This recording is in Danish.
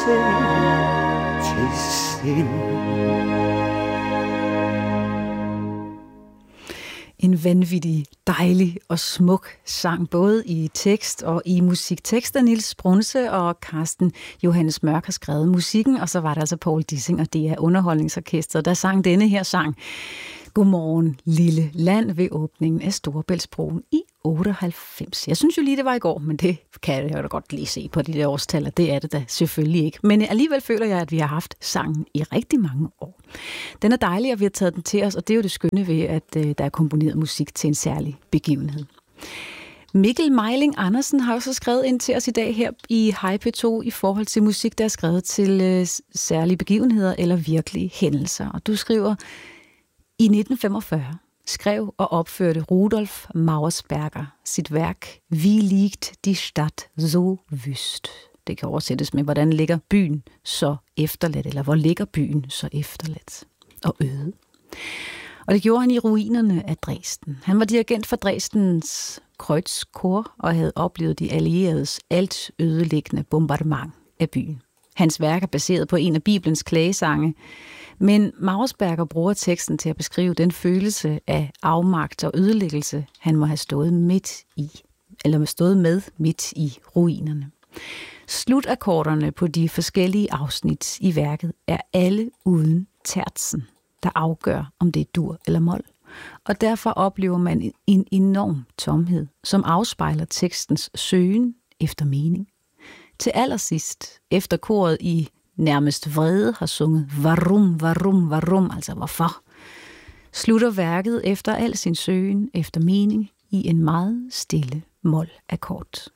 seng til sind. En vanvittig, dejlig og smuk sang, både i tekst og i musik. Tekst af Niels Brunse og Carsten Johannes Mørk har skrevet musikken, og så var der altså Poul Dissing, og det er Underholdningsorkestret, der sang denne her sang. Godmorgen, lille land, ved åbningen af Storebæltsbroen i 98. Jeg synes jo lige, det var i går, men det kan jeg da godt lige se på de der årstal, og det er det da selvfølgelig ikke. Men alligevel føler jeg, at vi har haft sangen i rigtig mange år. Den er dejlig, og vi har taget den til os, og det er jo det skønne ved, at der er komponeret musik til en særlig begivenhed. Mikkel Meiling Andersen har også skrevet ind til os i dag her i Hej P2 i forhold til musik, der er skrevet til særlige begivenheder eller virkelige hændelser. Og du skriver: I 1945 skrev og opførte Rudolf Mauersberger sit værk Wie liegt die Stadt so wüst. Det kan oversættes med, hvordan ligger byen så efterladt, eller hvor ligger byen så efterladt og øde. Og det gjorde han i ruinerne af Dresden. Han var dirigent for Dresdens Kreuzchor og havde oplevet de allieredes alt ødelæggende bombardement af byen. Hans værk er baseret på en af Bibelens klagesange, men Mauersberger bruger teksten til at beskrive den følelse af afmagt og ødelæggelse, han må have stået med midt i ruinerne. Slutakkorderne på de forskellige afsnit i værket er alle uden tertsen, der afgør, om det er dur eller mol. Og derfor oplever man en enorm tomhed, som afspejler tekstens søgen efter mening. Til allersidst, efter koret i nærmest vrede har sunget varum, varum, varum, altså hvorfor, slutter værket efter al sin søgen efter mening i en meget stille mol-akkord.